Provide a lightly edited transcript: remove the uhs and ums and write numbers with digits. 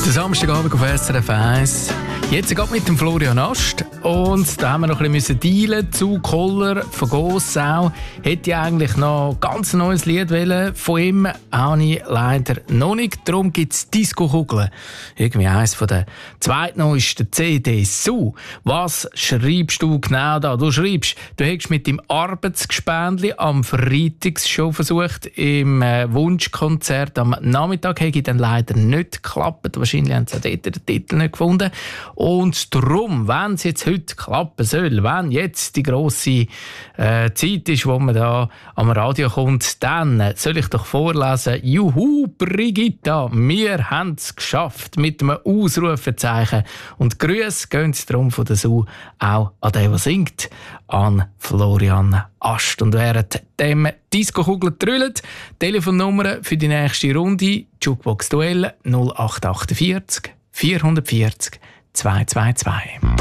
Der Samstagabend auf SRF 1. Jetzt geht mit dem Florian Ast. Und da haben wir noch ein bisschen dealen. Zu Koller von Gossau. Hätte ich eigentlich noch ein ganz neues Lied wollen. Von ihm habe ich leider noch nicht. Darum gibt es Disco-Kugeln. Irgendwie eines von den zweitneuesten CDs. So, was schreibst du genau da? Du schreibst, du hättest mit dem Arbeitsgespendli am Freitag schon versucht, im Wunschkonzert am Nachmittag. Hätte ich dann leider nicht geklappt. Wahrscheinlich haben sie dort den Titel nicht gefunden. Und darum, wenn es jetzt heute klappen soll, wenn jetzt die grosse Zeit ist, wo man da am Radio kommt, dann soll ich doch vorlesen: Juhu, Brigitta, wir haben es geschafft, mit einem Ausrufezeichen. Und Grüße gehen darum von der Su auch an den, der singt, an Florian Ast. Und während dem Disco-Kugel trüllt, Telefonnummer für die nächste Runde, Jukebox Duell 0848 440 222.